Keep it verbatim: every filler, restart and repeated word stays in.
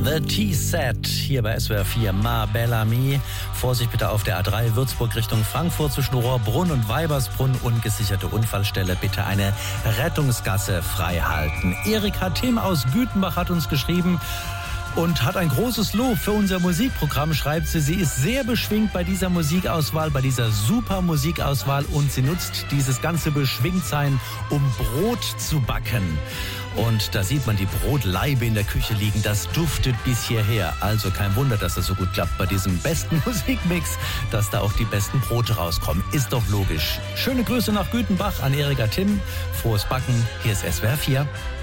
The T-Set hier bei S W R vier. Ma Belle Amie. Vorsicht bitte auf der A drei Würzburg Richtung Frankfurt zwischen Rohrbrunn und Weibersbrunn. Ungesicherte Unfallstelle. Bitte eine Rettungsgasse frei halten. Erika Tim aus Gütenbach hat uns geschrieben und hat ein großes Lob für unser Musikprogramm, schreibt sie. Sie ist sehr beschwingt bei dieser Musikauswahl, bei dieser super Musikauswahl, und sie nutzt dieses ganze Beschwingtsein, um Brot zu backen. Und da sieht man die Brotlaibe in der Küche liegen. Das duftet bis hierher. Also kein Wunder, dass das so gut klappt bei diesem besten Musikmix, dass da auch die besten Brote rauskommen. Ist doch logisch. Schöne Grüße nach Gütenbach an Erika Tim. Frohes Backen. Hier ist S W R vier.